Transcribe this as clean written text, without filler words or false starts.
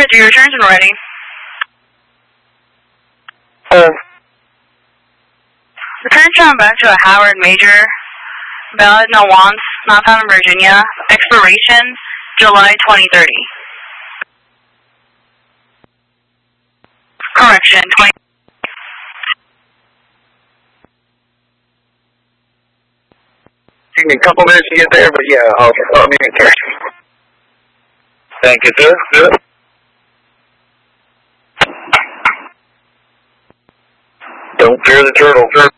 do your returns when ready. Return John back to a Howard Major, valid no wants, not found in Virginia, expiration July 2030. Correction, 20. Take me a couple minutes to get there, but yeah, I'll meet you. Thank you, sir. Good. Don't fear the turtle.